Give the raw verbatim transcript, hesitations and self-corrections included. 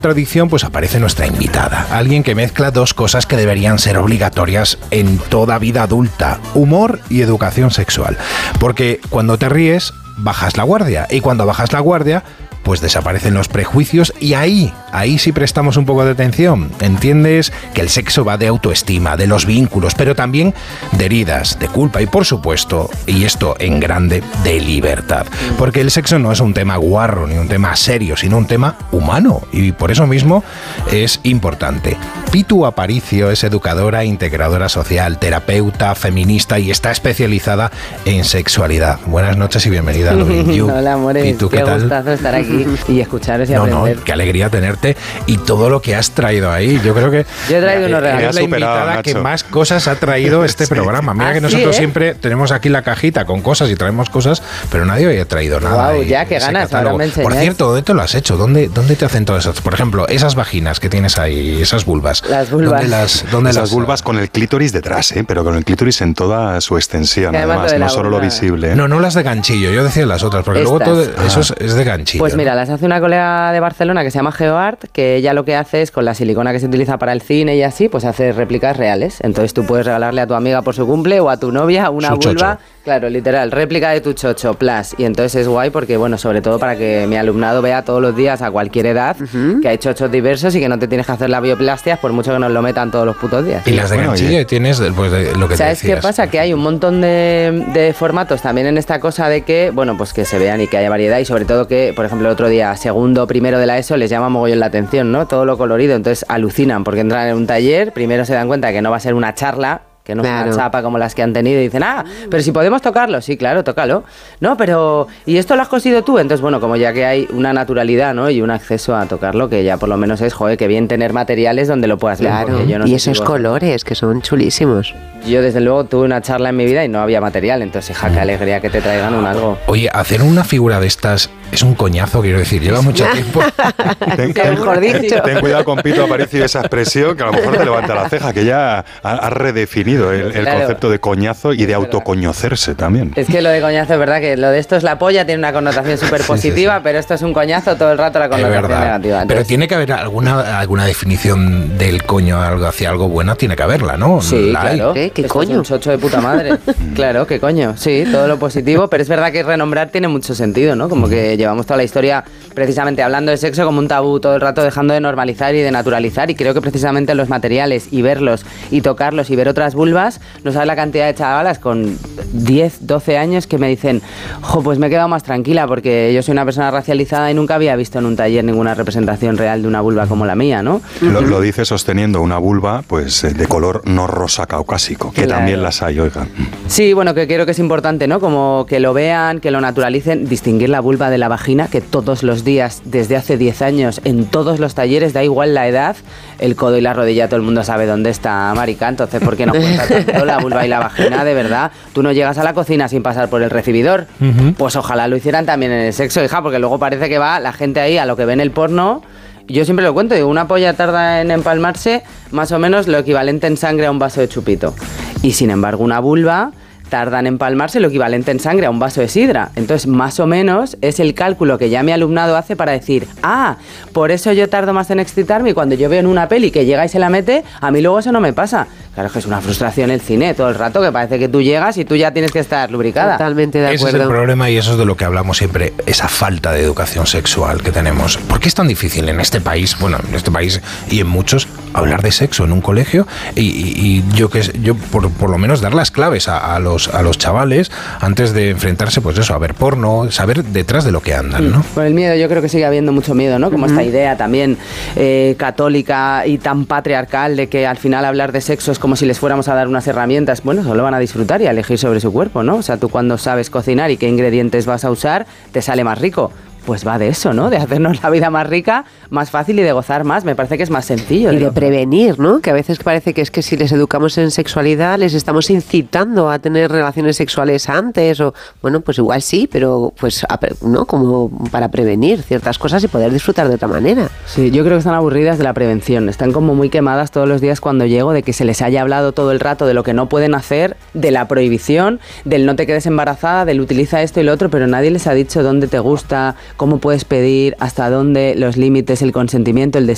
tradición, pues aparece nuestra invitada, alguien que mezcla dos cosas que deberían ser obligatorias en toda vida adulta: humor y educación sexual. Porque cuando te ríes, bajas la guardia, y cuando bajas la guardia, pues desaparecen los prejuicios, y ahí, ahí sí prestamos un poco de atención. Entiendes que el sexo va de autoestima, de los vínculos, pero también de heridas, de culpa y, por supuesto, y esto en grande, de libertad. Porque el sexo no es un tema guarro ni un tema serio, sino un tema humano, y por eso mismo es importante. Pitu Aparicio es educadora, integradora social, terapeuta, feminista y está especializada en sexualidad. Buenas noches y bienvenida a Lovin' You. Hola, amores. ¿Y tú qué, qué tal? gustazo estar aquí y escucharos y no, aprender. No, qué alegría tenerte y todo lo que has traído ahí. Yo creo que Yo he traído unos regalos. Es la invitada Nacho. que más cosas ha traído este sí. programa. Mira ¿Ah, que nosotros sí, eh? siempre tenemos aquí la cajita con cosas y traemos cosas, pero nadie había traído nada. Wow, ya, qué ganas. Ahora me enseñas. Por cierto, ¿dónde te lo has hecho? ¿Dónde, dónde te hacen todas esas? Por ejemplo, esas vaginas que tienes ahí, esas vulvas. Las vulvas. ¿Dónde las, dónde esas las, vulvas con el clítoris detrás, ¿eh? Pero con el clítoris en toda su extensión, además, no solo lo visible. ¿eh? No, no las de ganchillo, yo decía las otras, porque Estas. luego todo ah. eso es, es de ganchillo. Pues mira, ¿no? las hace una colega de Barcelona que se llama GeoArt, que ella lo que hace es con la silicona que se utiliza para el cine y así, pues hace réplicas reales. Entonces tú puedes regalarle a tu amiga por su cumple o a tu novia una Su vulva. chocho. Claro, literal, réplica de tu chocho, plus. Y entonces es guay porque, bueno, sobre todo para que mi alumnado vea todos los días a cualquier edad uh-huh. que hay chochos diversos y que no te tienes que hacer la bioplastia por mucho que nos lo metan todos los putos días. Y las de bueno, ganchillo tienes pues, de lo que ¿Sabes te decías? qué pasa? Que hay un montón de, de formatos también en esta cosa de que, bueno, pues que se vean y que haya variedad y sobre todo que, por ejemplo, el otro día, segundo, primero de la ESO, les llama mogollón la atención, ¿no? Todo lo colorido, entonces alucinan porque entran en un taller, primero se dan cuenta que no va a ser una charla, que no claro. es una chapa como las que han tenido y dicen, ah, pero si podemos tocarlo, sí, claro, tócalo. No, pero, ¿y esto lo has cosido tú? Entonces, bueno, como ya que hay una naturalidad, ¿no? Y un acceso a tocarlo, que ya por lo menos es, joder, que bien tener materiales donde lo puedas ver. Claro, yo no y sé esos si colores que son chulísimos. Yo desde luego tuve una charla en mi vida y no había material, entonces, hija, qué alegría que te traigan un algo. Oye, hacer una figura de estas es un coñazo, quiero decir, lleva mucho tiempo. ten, ten, ten cuidado con Pitu Aparicio esa expresión, que a lo mejor te levanta la ceja, que ya ha, ha redefinido el, el claro. concepto de coñazo y de autocoñocerse también. Es que lo de coñazo es verdad que lo de esto es la polla, tiene una connotación súper positiva, sí, sí, sí. pero esto es un coñazo todo el rato la connotación negativa. Entonces, pero tiene que haber alguna alguna definición del coño algo hacia algo bueno, tiene que haberla, ¿no? Sí, la claro. ¿Qué, ¿Qué esto coño? Es un chocho de puta madre. Claro, qué coño. Sí, todo lo positivo, pero es verdad que renombrar tiene mucho sentido, ¿no? Como que llevamos toda la historia precisamente hablando de sexo como un tabú todo el rato, dejando de normalizar y de naturalizar, y creo que precisamente los materiales y verlos y tocarlos y ver otras vulvas, no sabes la cantidad de chavalas con diez, doce años que me dicen, jo, pues me he quedado más tranquila porque yo soy una persona racializada y nunca había visto en un taller ninguna representación real de una vulva como la mía, ¿no? Lo, lo dice sosteniendo una vulva pues de color no rosa caucásico, que claro. también las hay, oigan. Sí, bueno, que creo que es importante, ¿no? Como que lo vean, que lo naturalicen, distinguir la vulva de la vagina, que todos los días, desde hace diez años, en todos los talleres, da igual la edad, el codo y la rodilla, todo el mundo sabe dónde está, marica, entonces ¿por qué no cuenta tanto la vulva y la vagina, de verdad? Tú no llegas a la cocina sin pasar por el recibidor, uh-huh. pues ojalá lo hicieran también en el sexo, hija, porque luego parece que va la gente ahí a lo que ve en el porno. Yo siempre lo cuento, digo, una polla tarda en empalmarse más o menos lo equivalente en sangre a un vaso de chupito, y sin embargo una vulva tarda en empalmarse lo equivalente en sangre a un vaso de sidra. Entonces, más o menos, es el cálculo que ya mi alumnado hace para decir, ah, por eso yo tardo más en excitarme y cuando yo veo en una peli que llega y se la mete, a mí luego eso no me pasa. Claro, es que es una frustración el cine todo el rato, que parece que tú llegas y tú ya tienes que estar lubricada. Totalmente de acuerdo. Ese es el problema y eso es de lo que hablamos siempre, esa falta de educación sexual que tenemos. ¿Por qué es tan difícil en este país, bueno, en este país y en muchos, hablar de sexo en un colegio? Y, y, y yo, que yo por, por lo menos dar las claves a, a los a los chavales antes de enfrentarse, pues eso, a ver porno, saber detrás de lo que andan, ¿no? Por el miedo, yo creo que sigue habiendo mucho miedo, ¿no? Como uh-huh. esta idea también eh, católica y tan patriarcal de que al final hablar de sexo es como si les fuéramos a dar unas herramientas, bueno, solo van a disfrutar y a elegir sobre su cuerpo, ¿no? O sea, tú cuando sabes cocinar y qué ingredientes vas a usar, te sale más rico. Pues va de eso, ¿no? De hacernos la vida más rica, más fácil y de gozar más. Me parece que es más sencillo. Y de prevenir, ¿no? Que a veces parece que es que si les educamos en sexualidad les estamos incitando a tener relaciones sexuales antes o, bueno, pues igual sí, pero pues, ¿no? Como para prevenir ciertas cosas y poder disfrutar de otra manera. Sí, yo creo que están aburridas de la prevención. Están como muy quemadas todos los días cuando llego de que se les haya hablado todo el rato de lo que no pueden hacer, de la prohibición, del no te quedes embarazada, del utiliza esto y lo otro, pero nadie les ha dicho dónde te gusta, cómo puedes pedir, hasta dónde, los límites, el consentimiento, el